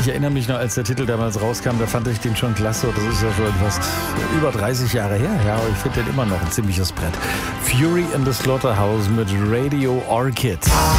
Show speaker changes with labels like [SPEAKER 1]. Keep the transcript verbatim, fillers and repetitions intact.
[SPEAKER 1] Ich erinnere mich noch, als der Titel damals rauskam, da fand ich den schon klasse. Das ist ja schon fast über dreißig Jahre her. Ja, aber ich finde den immer noch ein ziemliches Brett. Fury in the Slaughterhouse mit Radio Orchid.